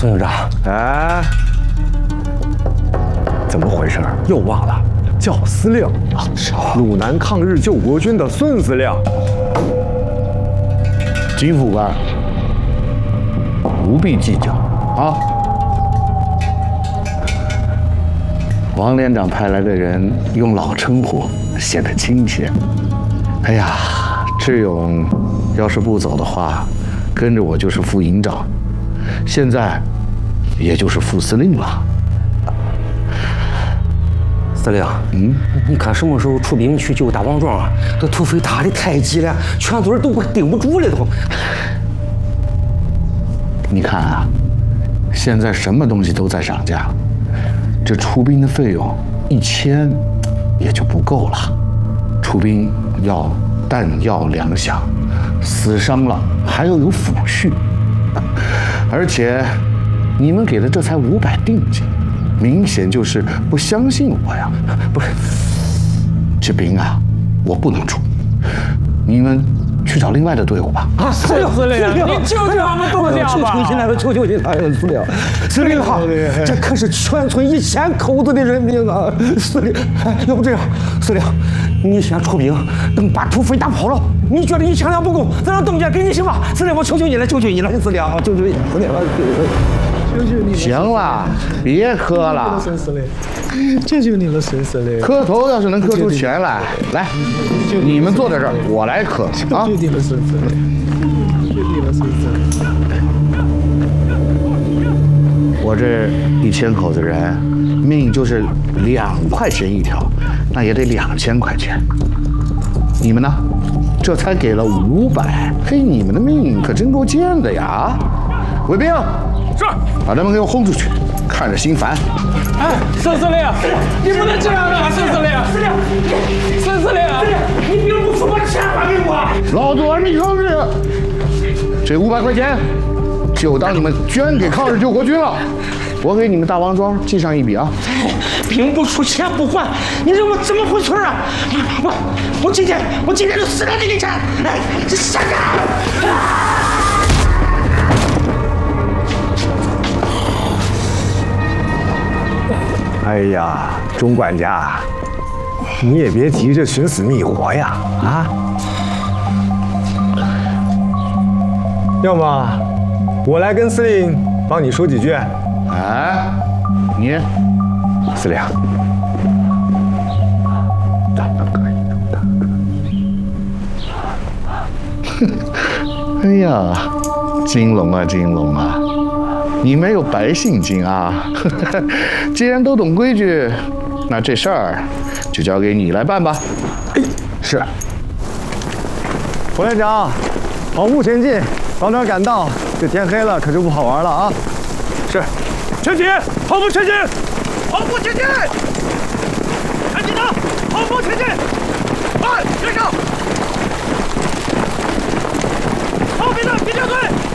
孙营长， 哎，怎么回事？又忘了叫司令啊！鲁南抗日救国军的孙司令。 金副官，不必计较啊。王连长派来的人用老称呼，显得亲切。哎呀，志勇要是不走的话，跟着我就是副营长，现在也就是副司令了。 司令，你看什么时候出兵去救大王庄啊？这土匪打的太急了，全村都快顶不住了都。 你看啊，现在什么东西都在涨价，这出兵的费用1000也就不够了。出兵要弹药粮饷，死伤了还要有抚恤，而且你们给的这才500定金，明显就是不相信我呀！不是，这兵啊，我不能出，你们去找另外的队伍吧。 啊，司令，你救救我们东家吧！ 求求你了，求求你了，司令，司令啊，这可是全村1000口子的人命啊！司令，要不这样，司令，你先出兵，等把土匪打跑了，你觉得你枪粮不够，咱让东家给你行吧？司令，我求求你了，求求你了，司令，求求你，司令， 行了，别磕了， 孙司令，求求你了，孙司令。 磕头要是能磕出钱来，来，你们坐在这儿，我来磕啊！ 求你了，孙司令，求你了，孙司令。 我这1000口子人，命就是2块钱一条，那也得2000块钱。你们呢？这才给了500，嘿，你们的命可真够贱的呀！卫兵， 是， 把他们给我轰出去，看着心烦。 哎，孙司令，你不能这样啊，孙司令，孙司令，你兵不出，把钱还给我。 老子还没抗日，这500块钱就当你们捐给抗日救国军了。我给你们大王庄记上一笔啊！ 兵不出钱不还，你让我怎么回村啊？我今天就死了这个钱！哎，这傻蛋！ 哎呀，钟管家，你也别急着寻死觅活呀！啊，要么我来跟司令帮你说几句。 哎，你， 司令， 哎呀，金龙啊，金龙啊！你没有白姓金啊！既然都懂规矩，那这事儿就交给你来办吧。 是。胡连长，跑步前进，方庄赶到，这天黑了可就不好玩了啊！ 是，前进，跑步前进，跑步前进，前进的，跑步前进，慢，跟上，后面的别掉队。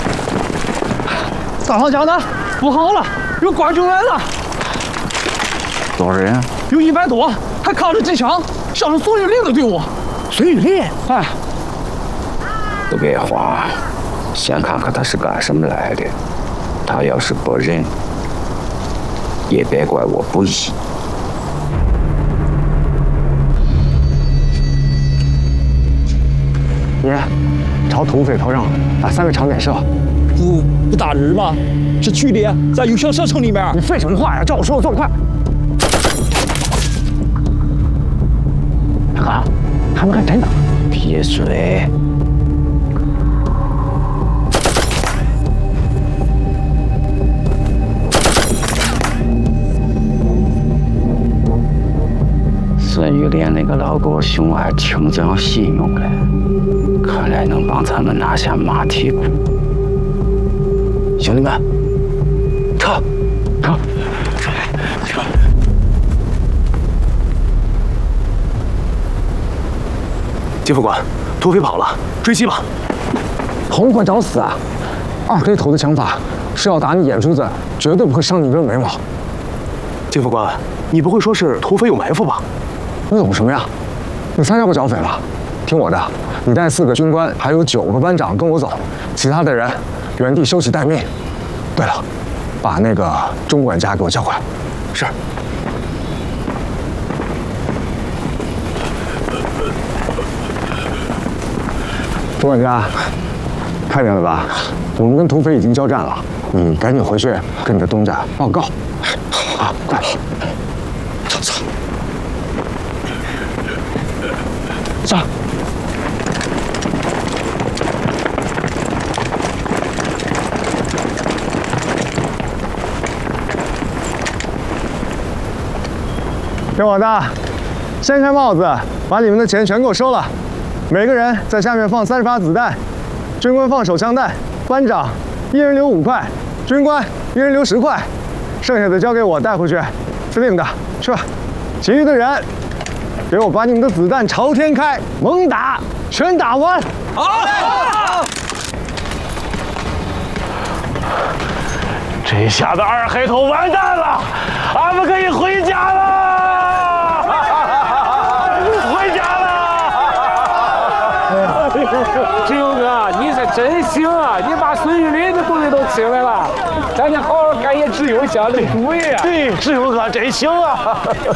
大王讲的不好了，有官军来了。 多少人？ 有100多，还扛着机枪，像是孙玉林的队伍。 孙玉林， 哎， 都别慌，先看看他是干什么来的。他要是不认，也别怪我不义。 你朝土匪头上打3个长箭射。 不打人吗？是距离在有效射程里面。 你废什么话呀？照我说的做快。大哥，他们还真的。 闭嘴！孙玉莲那个老狗熊还挺讲信用嘞，看来能帮咱们拿下马蹄谷。兄弟们，撤！撤！ 金副官，土匪跑了，追击吧！ 头快找死啊！2黑头的枪法是要打你眼珠子，绝对不会伤你一根眉毛。 金副官，你不会说是土匪有埋伏吧？ 你懂什么呀？你参加过剿匪吗？听我的，你带4个军官，还有9个班长跟我走，其他的人原地收起待命。对了， 把那个钟管家给我叫过来。 是。 钟管家，看见了吧？我们跟土匪已经交战了，你赶紧回去跟你的东家报告。好，快跑！走。上。听我的，先开帽子，把你们的钱全给我收了。每个人在下面放30发子弹，军官放手枪弹，班长一人留5块，军官一人留10块，剩下的交给我带回去。司令的，去吧。其余的人，给我把你们的子弹朝天开，猛打，全打完。 好。这下子二黑头完蛋了，俺们可以回家了。 志勇哥，你是真行啊！你把孙玉林的东西都请来了，咱得好好感谢志勇想的主意啊！ 对，志勇哥真行啊！